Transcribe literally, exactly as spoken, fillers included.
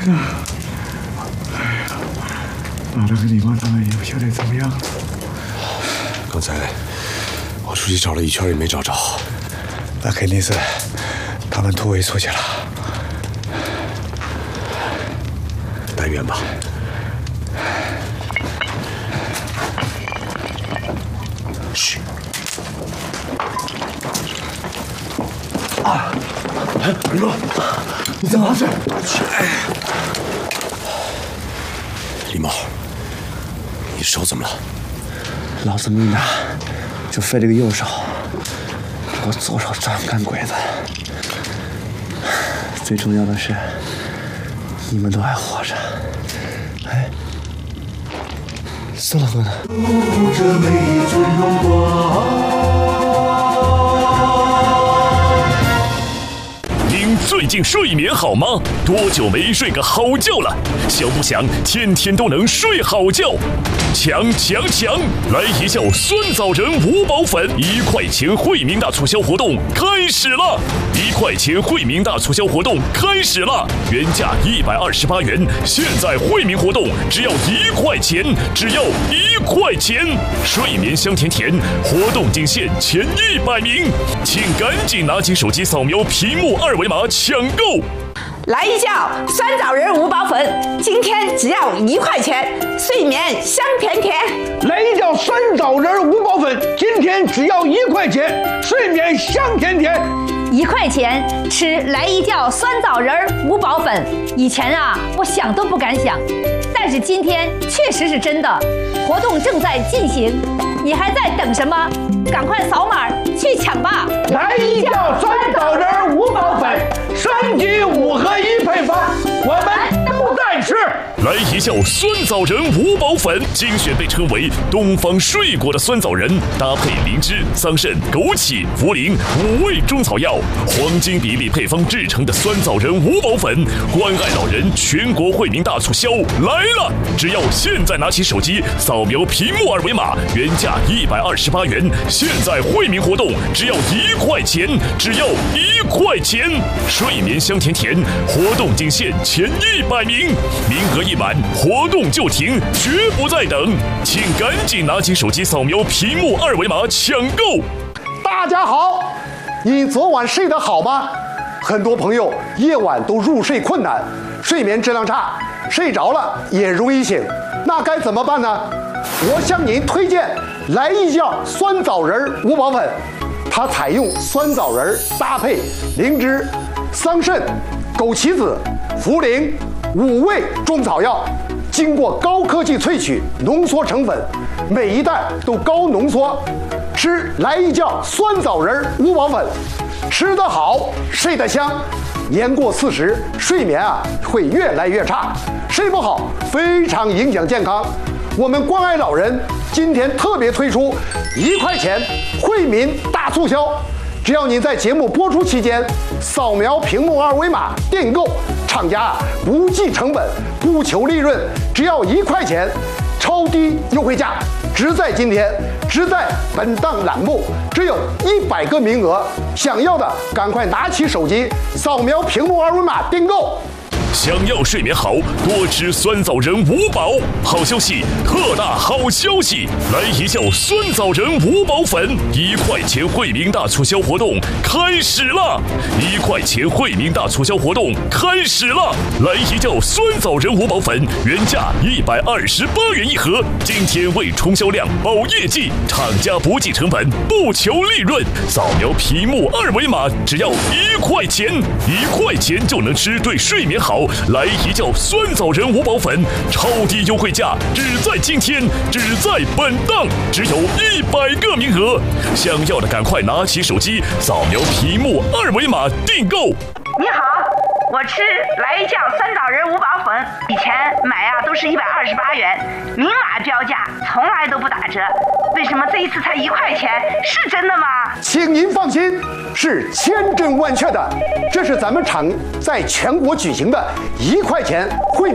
天哪！哎呀，那这个李光他们以后现在怎么样？ 刚才我出去找了一圈也没找着， 那肯定是他们突围出去了。 带远吧。嘘。啊！哎，李梦，你怎么回事？李梦，你手怎么了？ 老子命大，就废了个右手，给我左手专干鬼子。最重要的是，你们都还活着。哎，色老哥呢？这每一尊荣光。 您最近睡眠好吗？多久没睡个好觉了？想不想天天都能睡好觉？强强强！来一觉酸枣仁五宝粉，一块钱惠民大促销活动开始了！一块钱惠民大促销活动开始了，原价一百二十八元，现在惠民活动只要一块钱，只要一块钱！睡眠香甜甜，活动仅限前一百名，请赶紧拿起手机扫描屏幕二维码抢购。 来一觉酸枣仁五宝粉，今天只要一块钱，睡眠香甜甜。 来一觉酸枣仁五宝粉，今天只要一块钱，睡眠香甜甜。 一块钱吃来一觉酸枣仁五宝粉，以前啊我想都不敢想，但是今天确实是真的。活动正在进行，你还在等什么？赶快扫码去抢吧！ 来一觉酸枣仁五宝粉，升级五合一配方，我们都在吃。 来一觉酸枣仁五宝粉，精选被称为东方睡果的酸枣仁，搭配灵芝、桑葚、枸杞、茯苓五味中草药，黄金比例配方制成的酸枣仁五宝粉，关爱老人全国惠民大促销来了！只要现在拿起手机扫描屏幕二维码，原价一百二十八元，现在惠民活动只要一块钱，只要一块钱！睡眠香甜甜，活动仅限前一百名，名额一满，活动就停，绝不再等，请赶紧拿起手机扫描屏幕二维码抢购。 大家好，你昨晚睡得好吗？很多朋友夜晚都入睡困难，睡眠质量差，睡着了也容易醒，那该怎么办呢？我向您推荐来一觉酸枣仁五宝粉，它采用酸枣仁搭配灵芝、桑葚、枸杞子、茯苓五味中草药，经过高科技萃取浓缩成粉，每一袋都高浓缩。吃来一觉酸枣仁五宝粉，吃得好，睡得香。年过四十，睡眠啊会越来越差，睡不好非常影响健康。我们关爱老人今天特别推出一块钱惠民大促销，只要您在节目播出期间扫描屏幕二维码订购，厂家不计成本，不求利润，只要一块钱，超低优惠价，只在今天，只在本档栏目，只有一百个名额，想要的赶快拿起手机扫描屏幕二维码订购。 想要睡眠好，多吃酸枣仁五宝。好消息，特大好消息！来一觉酸枣仁五宝粉，一块钱惠民大促销活动开始了！一块钱惠民大促销活动开始了！来一觉酸枣仁五宝粉，原价一百二十八元一盒，今天为冲销量、保业绩，厂家不计成本，不求利润。扫描屏幕二维码，只要一块钱，一块钱就能吃对睡眠好。来一觉酸枣仁五宝粉，超低优惠价，只在今天，只在本档，只有一百个名额。想要的赶快拿起手机扫描屏幕二维码订购。 你好，我吃来一觉酸枣仁五宝粉，以前买啊都是一百二十八元，明码标价，从来都不打折。为什么这一次才一块钱？是真的吗？ 请您放心，是千真万确的。这是咱们厂在全国举行的一块钱惠